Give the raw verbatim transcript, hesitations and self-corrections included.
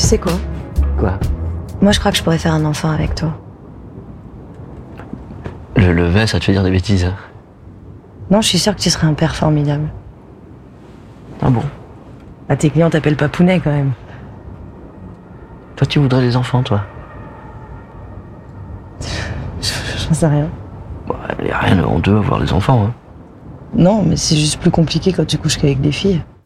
sais quoi? Quoi? Moi, je crois que je pourrais faire un enfant avec toi. Je le vais, ça te fait dire des bêtises. Hein. Non, je suis sûre que tu serais un père formidable. Ah bon? Ah, tes clients t'appellent Papounet, quand même. Toi, tu voudrais des enfants, toi? J'en sais rien. Bon, il n'y a rien de honteux à voir des enfants. Hein. Non, mais c'est juste plus compliqué quand tu couches qu'avec des filles.